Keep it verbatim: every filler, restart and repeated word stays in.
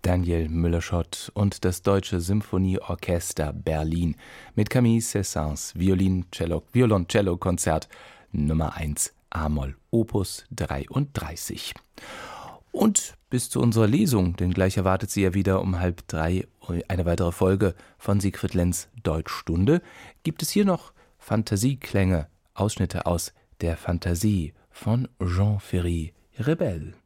Daniel Müller-Schott und das Deutsche Symphonieorchester Berlin mit Camille Saint-Saëns Violin-Cello- Violoncello-Konzert Nummer eins a-Moll, Opus dreiunddreißig. Und bis zu unserer Lesung, denn gleich erwartet sie ja wieder um halb drei eine weitere Folge von Siegfried Lenz Deutschstunde, gibt es hier noch Fantasieklänge, Ausschnitte aus der Fantasie von Jean Ferry Rebell.